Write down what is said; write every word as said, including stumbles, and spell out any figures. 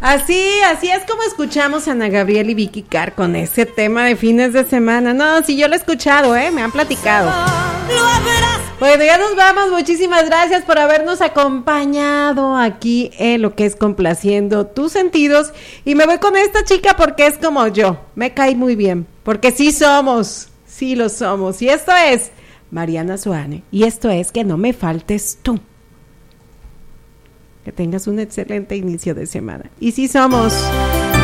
Así, así es como escuchamos a Ana Gabriel y Vicky Carr con ese tema de fines de semana. No, sí, yo lo he escuchado, ¿eh? Me han platicado. Bueno, ya nos vamos. Muchísimas gracias por habernos acompañado aquí en lo que es Complaciendo Tus Sentidos. Y me voy con esta chica porque es como yo. Me cae muy bien. Porque sí somos, sí lo somos. Y esto es Mariana Suárez. Y esto es Que No Me Faltes Tú. Que tengas un excelente inicio de semana. Y sí somos.